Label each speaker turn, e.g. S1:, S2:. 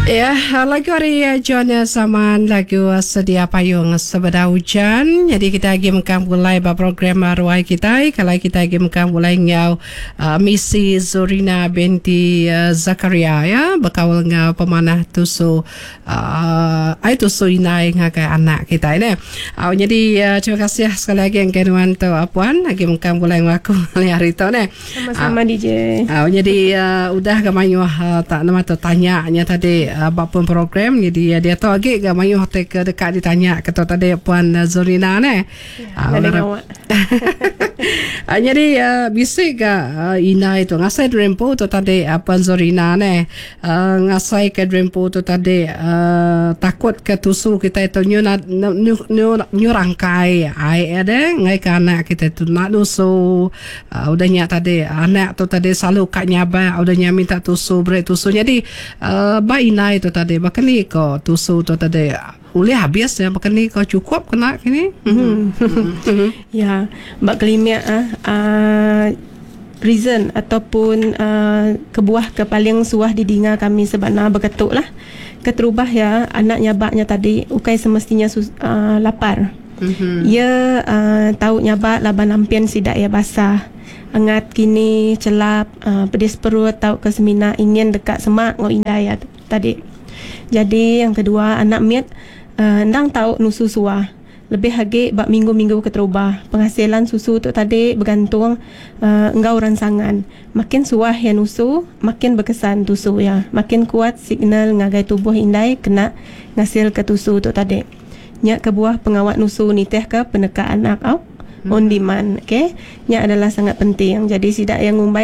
S1: Ya, lagu hari John zaman lagu sedia payung sebeda hujan. Jadi kita lagi mengkang mulai program arwah kita. Kalau kita lagi mengkang mulai ngau misi Zorina binti Zakaria ya, berkawal ngau pemanah tusu ai tusu inai ngakai anak kita ini. Jadi terima kasih sekali lagi yang kenuan tu apuan lagi mengkang mulai ngaku hari tu ni.
S2: Sama-sama DJ.
S1: Jadi udah kamayu tak nama tu tanya tadi apapun program, jadi dia tahu lagi kamayu hotel ke dekat ditanya kata tadi puan Zorina ni. Jadi bisik ina itu ngasai drempo tu tadi puan Zorina ni ngasai ke drempo tu tadi takut ke tusu kita itu nyurangkai ai ada ngai ke anak kita tu nak tusu udahnya tadi anak tu tadi selalu kat nyaba udahnya minta tusu break tusu jadi baina itu tadi bahkan ni ko tusu tu tadi boleh habis ya bahkan ni ko cukup kena kini
S2: Ya, bak kelimia reason ataupun kebuah ke paling suah di dinga kami sebenarnya berketuk lah keterubah ya anak nyabaknya tadi ukai semestinya lapar. Ia tahu nyabak laban lampian sidak ya basah angat kini celap pedis perut tahu ke semina ingin dekat semak ngo indah ya tadi. Jadi yang kedua anak miat ndang tahu nusu suah lebih hagi bak minggu-minggu keterubah penghasilan susu tu tadi bergantung engkau ransangan makin suah yang nusu makin berkesan tusu ya makin kuat signal ngagai tubuh indai kena ngasil ke tusu tu tadi nya kebuah pengawat nusu ni teh ke peneka anak on demand okay nya adalah sangat penting jadi sidak yang ngumbai